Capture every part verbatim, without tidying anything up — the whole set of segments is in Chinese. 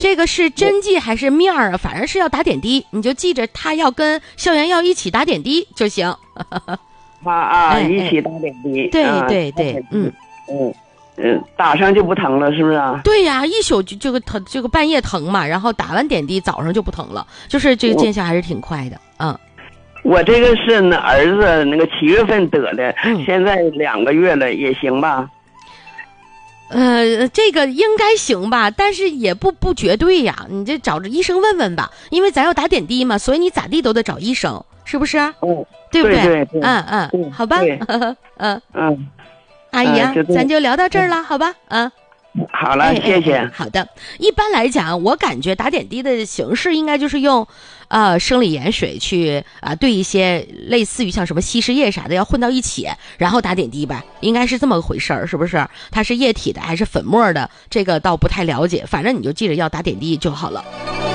这个是针剂还是面儿啊？反正是要打点滴，你就记着它要跟消炎药一起打点滴就行。 啊啊， 哎一起打点滴。 对啊对对，嗯嗯嗯，打上就不疼了，是不是啊？ 对呀、一宿就这个疼，这个半夜疼嘛，然后打完点滴，早上就不疼了，就是这个见效还是挺快的。嗯， 我这个是那儿子那个七月份得的， 嗯现在两个月了，也行吧？ 呃，这个应该行吧，但是也不不绝对呀，你这找着医生问问吧，因为咱要打点滴嘛，所以你咋地都得找医生，是不是？ 嗯， 对不对对对嗯嗯， 对好吧， 对嗯， 嗯， 阿姨啊， 呃就这咱就聊到这儿了，好吧？嗯。 好了， 哎谢谢。 哎哎好的，一般来讲，我感觉打点滴的形式应该就是用，呃，生理盐水去啊、呃、兑一些类似于像什么稀释液啥的，要混到一起，然后打点滴呗，应该是这么个回事儿，是不是？它是液体的还是粉末的？这个倒不太了解，反正你就记着要打点滴就好了。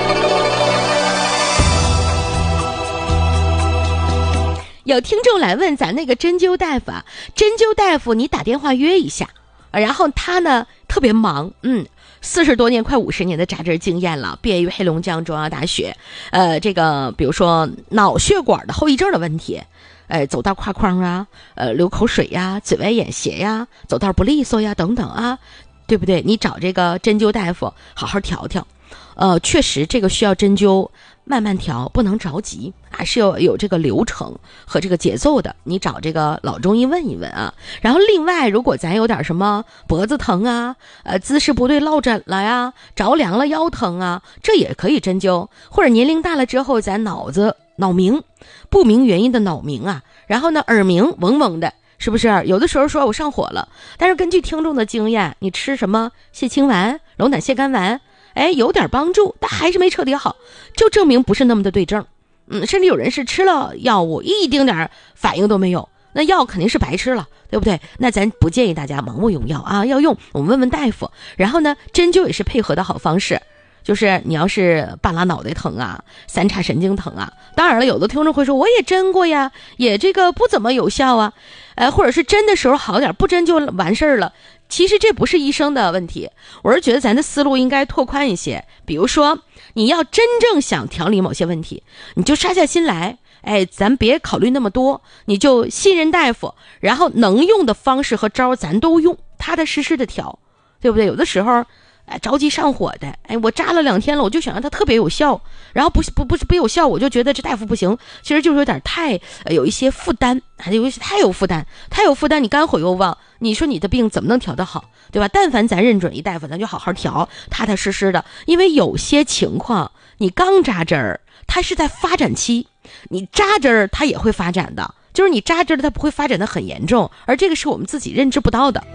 有听众来问咱那个针灸大夫啊，针灸大夫你打电话约一下。然后他呢特别忙，嗯，四十多年快五十年的扎针经验了，毕业于黑龙江中央大学。呃，这个比如说脑血管的后遗症的问题，呃，走道跨框啊，呃，流口水呀，嘴歪眼斜呀，走道不利索呀，等等啊，对不对？你找这个针灸大夫好好调调。呃，确实这个需要针灸慢慢调，不能着急啊，是有有这个流程和这个节奏的。你找这个老中医问一问啊。然后另外，如果咱有点什么脖子疼啊，呃，姿势不对落枕了呀，着凉了腰疼啊，这也可以针灸。或者年龄大了之后，咱脑子脑鸣，不明原因的脑鸣啊，然后呢耳鸣嗡嗡的。是不是有的时候说我上火了，但是根据听众的经验，你吃什么泻清丸、龙胆泻肝丸，哎，有点帮助，但还是没彻底好，就证明不是那么的对症。嗯，甚至有人是吃了药物一丁点反应都没有，那药肯定是白吃了，对不对？那咱不建议大家盲目用药啊，要用我们问问大夫。然后呢，针灸也是配合的好方式。就是你要是半拉脑袋疼啊，三叉神经疼啊，当然了，有的听众会说我也针过呀，也这个不怎么有效啊，呃，或者是针的时候好点，不针就完事儿了。其实这不是医生的问题，我是觉得咱的思路应该拓宽一些。比如说，你要真正想调理某些问题，你就杀下心来，哎，咱别考虑那么多，你就信任大夫，然后能用的方式和招咱都用，踏踏实实的调，对不对？有的时候哎，着急上火的，哎，我扎了两天了，我就想让它特别有效，然后不不不不有效，我就觉得这大夫不行，其实就是有点太、呃、有一些负担，还有一些太有负担，太有负担，你肝火又旺，你说你的病怎么能调得好，对吧？但凡咱认准一大夫，咱就好好调，踏踏实实的，因为有些情况你刚扎针儿，它是在发展期，你扎针儿它也会发展的，就是你扎针儿它不会发展的很严重，而这个是我们自己认知不到的。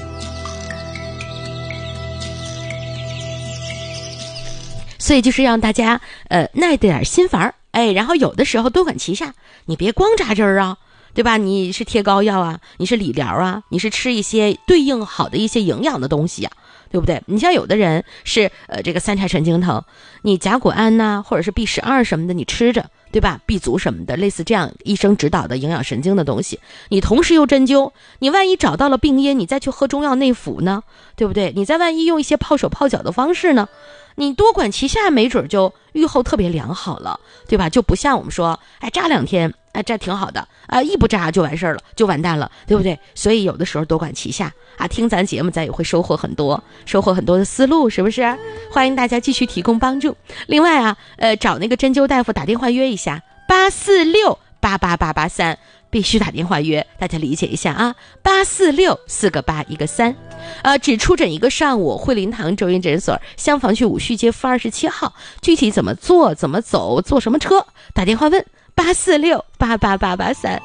所以就是让大家呃耐点心烦儿，哎，然后有的时候多管齐下，你别光扎针儿啊，对吧？你是贴膏药啊，你是理疗啊，你是吃一些对应好的一些营养的东西啊，对不对？你像有的人是呃这个三叉神经疼，你甲钴胺呐、啊，或者是 B 十二 什么的，你吃着，对吧 ？B 族什么的，类似这样医生指导的营养神经的东西，你同时又针灸，你万一找到了病因，你再去喝中药内服呢，对不对？你再万一用一些泡手泡脚的方式呢？你多管齐下，没准就愈后特别良好了，对吧？就不像我们说，哎，扎两天，哎，这挺好的啊，一不扎就完事儿了，就完蛋了，对不对？所以有的时候多管齐下啊，听咱节目，咱也会收获很多，收获很多的思路，是不是？欢迎大家继续提供帮助。另外啊，呃，找那个针灸大夫打电话约一下，八四六八八八八三。必须打电话约，大家理解一下啊！八四六四个八一个三，呃，只出诊一个上午，惠林堂中医诊所，厢房区五旭街负二十七号。具体怎么做、怎么走、坐什么车，打电话问八四六八八八八三。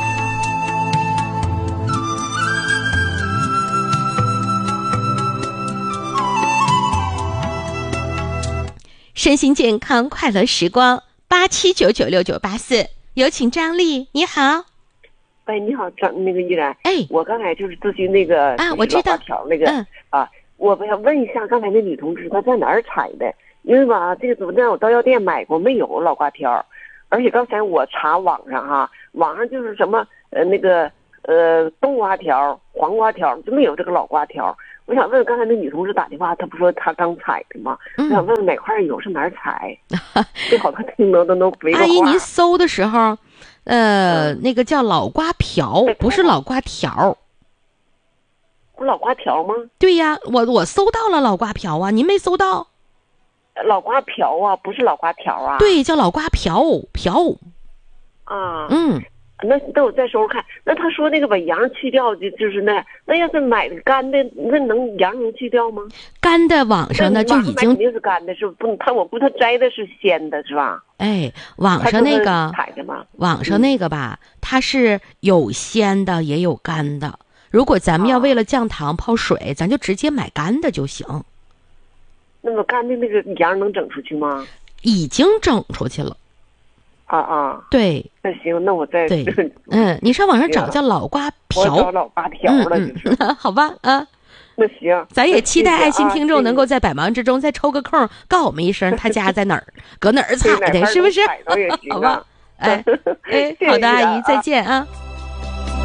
身心健康，快乐时光，八七九九六九八四。有请张丽，你好。 哎，你好，张那个依然。 哎， 我刚才就是咨询那个啊，我知道条那个、 嗯、 啊，我想问一下，刚才那女同志她在哪儿采的？因为吧，这个昨天我到药店买过，没有老瓜条，而且刚才我查网上哈，网上就是什么呃那个呃冬瓜条、黄瓜条就没有这个老瓜条。 我想问刚才那女同志打电话，她不说她刚采的吗？ 嗯我想问哪块有上哪儿采，最好她听着都能回个话。 阿姨，您搜的时候，呃， 嗯那个叫老瓜瓢，不是老瓜条。 不是老瓜条吗？ 对呀，我我搜到了老瓜瓢啊，您没搜到？ 老瓜瓢啊，不是老瓜条啊。 对，叫老瓜瓢瓢。 啊， 嗯， 那那我再收收看。那他说那个把瓤去掉，就就是那那要是买的干的，那能瓤能去掉吗？ 干的网上呢就已经肯定是干的，是不？他我估他摘的是鲜的，是吧？ 哎，网上那个采的吗？ 网上那个吧，它是有鲜的也有干的。如果咱们要为了降糖泡水，咱就直接买干的就行。 那么干的那个瓤能整出去吗？ 已经整出去了。 啊啊， 对， 那行，那我再对，嗯，你上网上找叫老瓜瓢， 我找老瓜条了， 嗯就是、 嗯、好吧啊。 那行， 咱也期待爱心听众能够在在百忙之中再抽个空告我们一声，他家在哪儿，搁哪儿采的，是不是？好吧，哎哎，好的，阿姨，再见啊。